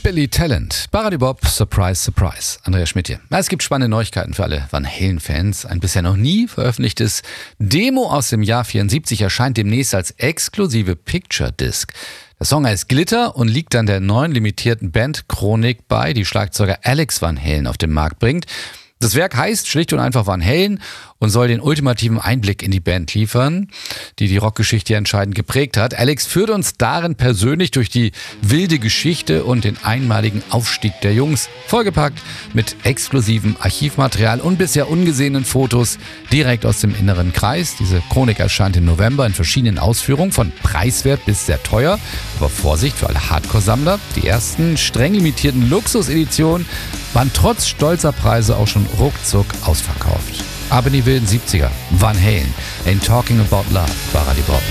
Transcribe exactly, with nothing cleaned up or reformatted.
Billy Talent, Baradi Bob, Surprise, Surprise. Andreas Schmidt hier. Es gibt spannende Neuigkeiten für alle Van Halen-Fans. Ein bisher noch nie veröffentlichtes Demo aus dem Jahr vierundsiebzig erscheint demnächst als exklusive Picture Disc. Der Song heißt Glitter und liegt dann der neuen limitierten Band Chronik bei, die Schlagzeuger Alex Van Halen auf den Markt bringt. Das Werk heißt schlicht und einfach Van Halen und soll den ultimativen Einblick in die Band liefern, die die Rockgeschichte entscheidend geprägt hat. Alex führt uns darin persönlich durch die wilde Geschichte und den einmaligen Aufstieg der Jungs, vollgepackt mit exklusivem Archivmaterial und bisher ungesehenen Fotos direkt aus dem inneren Kreis. Diese Chronik erscheint im November in verschiedenen Ausführungen, von preiswert bis sehr teuer. Aber Vorsicht für alle Hardcore-Sammler, die ersten streng limitierten Luxuseditionen waren trotz stolzer Preise auch schon ruckzuck ausverkauft. Ab in die wilden siebziger. Van Halen, Ain't Talking About Love, Baradi Bob.